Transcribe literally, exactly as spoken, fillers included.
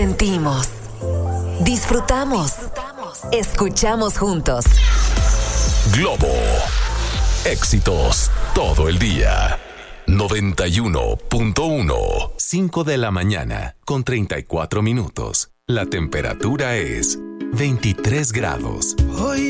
Sentimos, disfrutamos, escuchamos juntos. Globo, éxitos todo el día. noventa y uno punto uno. cinco de la mañana con treinta y cuatro minutos. La temperatura es veintitrés grados.